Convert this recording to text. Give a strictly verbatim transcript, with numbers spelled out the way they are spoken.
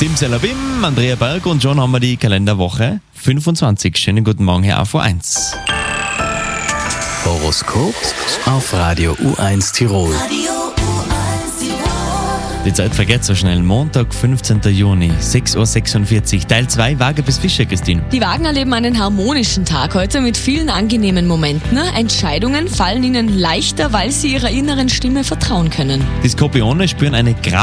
Simsalabim, Andrea Berg und schon haben wir die Kalenderwoche fünfundzwanzig. Schönen guten Morgen, Herr A V eins. Horoskop auf Radio U eins Tirol. Die Zeit vergeht so schnell. Montag, fünfzehnten Juni, sechs Uhr sechsundvierzig. Teil zwei, Waage bis Fische, Christine. Die Wagen erleben einen harmonischen Tag heute mit vielen angenehmen Momenten. Entscheidungen fallen ihnen leichter, weil sie ihrer inneren Stimme vertrauen können. Die Skorpione spüren eine